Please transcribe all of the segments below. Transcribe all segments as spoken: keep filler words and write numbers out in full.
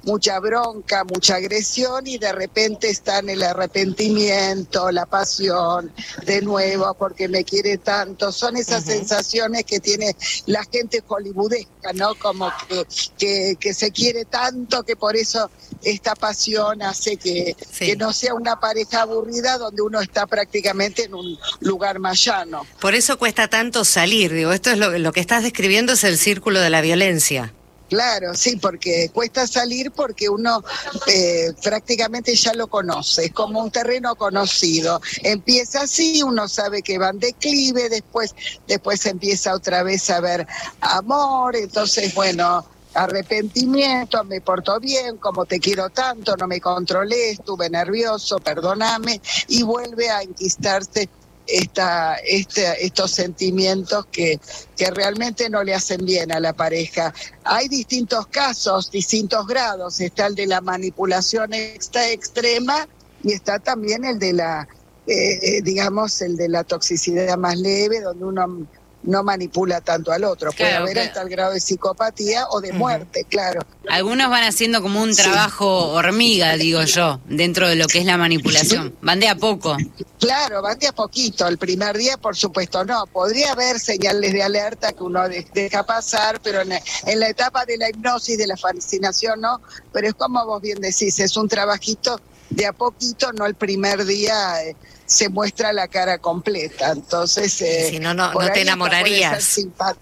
mucha bronca, mucha agresión, y de repente está en el arrepentimiento, la pasión, de nuevo, porque me quiere tanto. Son esas uh-huh. sensaciones que tiene la gente hollywoodesca, ¿no? Como que, que, que se quiere tanto que por eso esta pasión hace que, sí. que no sea una pareja aburrida donde uno está prácticamente en un lugar más llano. Por eso cuesta tanto salir, digo, esto es lo, lo que estás describiendo es el círculo de la violencia. Claro, sí, porque cuesta salir porque uno eh, prácticamente ya lo conoce, es como un terreno conocido. Empieza así, uno sabe que va en declive, después, después empieza otra vez a ver amor, entonces bueno, arrepentimiento, me porto bien, como te quiero tanto, no me controlé, estuve nervioso, perdóname, y vuelve a enquistarse Esta, este, estos sentimientos que, que realmente no le hacen bien a la pareja. Hay distintos casos, distintos grados, está el de la manipulación extra extrema y está también el de la, eh, digamos, el de la toxicidad más leve, donde uno no manipula tanto al otro. Puede claro, haber claro. hasta el grado de psicopatía o de uh-huh. muerte, claro. Algunos van haciendo como un trabajo sí. hormiga, digo yo, dentro de lo que es la manipulación. Van de a poco. Claro, van de a poquito. El primer día, por supuesto, no. Podría haber señales de alerta que uno deja pasar, pero en, en la etapa de la hipnosis, de la fascinación, no. Pero es como vos bien decís, es un trabajito de a poquito, no el primer día eh, se muestra la cara completa. Entonces, eh, si no, no, no te enamorarías.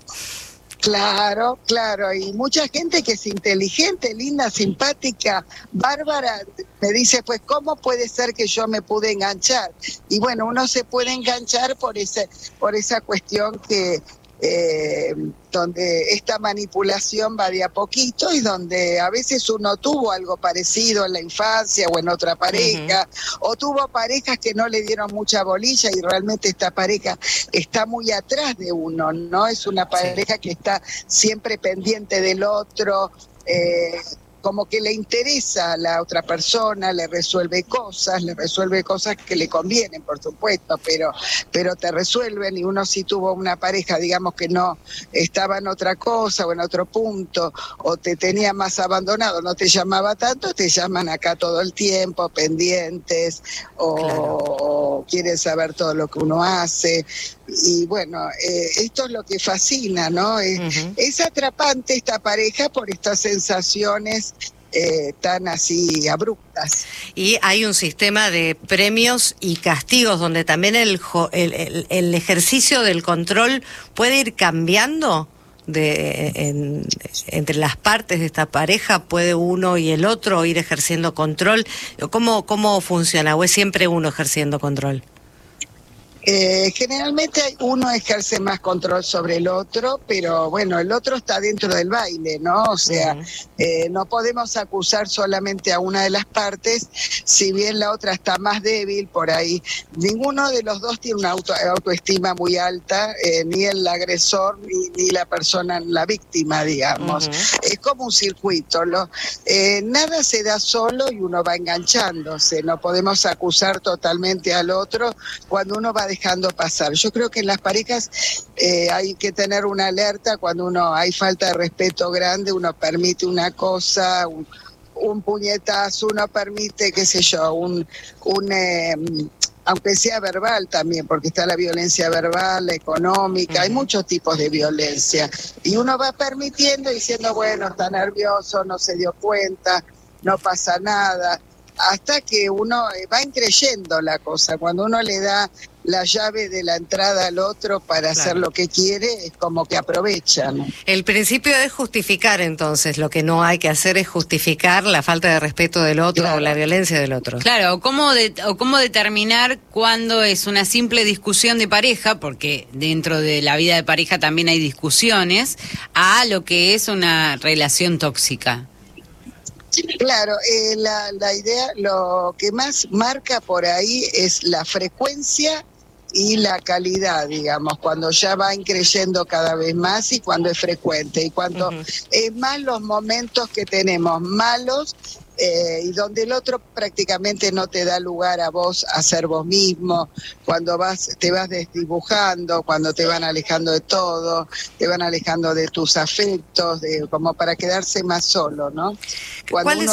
Claro, claro, y mucha gente que es inteligente, linda, simpática, bárbara, me dice, pues, ¿cómo puede ser que yo me pude enganchar? Y bueno, uno se puede enganchar por ese, por esa cuestión que, eh, donde esta manipulación va de a poquito y donde a veces uno tuvo algo parecido en la infancia o en otra pareja, uh-huh. o tuvo parejas que no le dieron mucha bolilla y realmente esta pareja está muy atrás de uno, ¿no? Es una pareja sí. que está siempre pendiente del otro, eh, como que le interesa a la otra persona, le resuelve cosas, le resuelve cosas que le convienen, por supuesto, pero, pero te resuelven, y uno si tuvo una pareja, digamos, que no estaba en otra cosa o en otro punto, o te tenía más abandonado, no te llamaba tanto, te llaman acá todo el tiempo, pendientes, o, claro. o quieren saber todo lo que uno hace. Y bueno, eh, esto es lo que fascina, ¿no? Es, uh-huh. es atrapante esta pareja por estas sensaciones eh, tan así abruptas. Y hay un sistema de premios y castigos donde también el, el, el, el ejercicio del control puede ir cambiando de en, entre las partes de esta pareja. ¿Puede uno y el otro ir ejerciendo control? ¿Cómo, cómo funciona? ¿O es siempre uno ejerciendo control? Eh, generalmente uno ejerce más control sobre el otro, pero bueno, el otro está dentro del baile, ¿no? O sea, uh-huh. eh, no podemos acusar solamente a una de las partes, si bien la otra está más débil por ahí. Ninguno de los dos tiene una auto, autoestima muy alta, eh, ni el agresor ni, ni la persona, la víctima, digamos. Uh-huh. Es como un circuito, ¿no? Eh, nada se da solo y uno va enganchándose, no podemos acusar totalmente al otro cuando uno va dejando pasar. Yo creo que en las parejas eh, hay que tener una alerta cuando uno hay falta de respeto grande, uno permite una cosa, un, un puñetazo, uno permite, qué sé yo, un, un eh, aunque sea verbal también, porque está la violencia verbal, la económica, uh-huh. hay muchos tipos de violencia, y uno va permitiendo diciendo, bueno, está nervioso, no se dio cuenta, no pasa nada, hasta que uno va increyendo la cosa. Cuando uno le da la llave de la entrada al otro para claro. hacer lo que quiere, es como que aprovechan. El principio es justificar, entonces, lo que no hay que hacer es justificar la falta de respeto del otro claro. o la violencia del otro. Claro, o cómo, de, o cómo determinar cuándo es una simple discusión de pareja, porque dentro de la vida de pareja también hay discusiones, a lo que es una relación tóxica. Claro, eh, la, la idea, lo que más marca por ahí es la frecuencia y la calidad, digamos, cuando ya va increyendo cada vez más y cuando es frecuente. Y cuando uh-huh. es más los momentos que tenemos malos, eh, y donde el otro prácticamente no te da lugar a vos a ser vos mismo, cuando vas te vas desdibujando, cuando te van alejando de todo, te van alejando de tus afectos, de como para quedarse más solo, ¿no? Cuando uno